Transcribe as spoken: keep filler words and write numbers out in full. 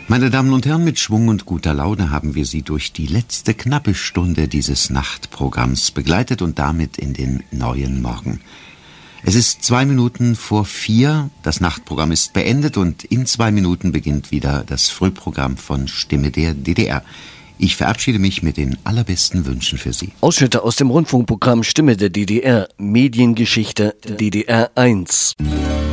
Meine Damen und Herren, mit Schwung und guter Laune haben wir Sie durch die letzte knappe Stunde dieses Nachtprogramms begleitet und damit in den neuen Morgen. Es ist zwei Minuten vor vier, das Nachtprogramm ist beendet und in zwei Minuten beginnt wieder das Frühprogramm von Stimme der D D R. Ich verabschiede mich mit den allerbesten Wünschen für Sie. Ausschnitte aus dem Rundfunkprogramm Stimme der D D R, Mediengeschichte D D R eins.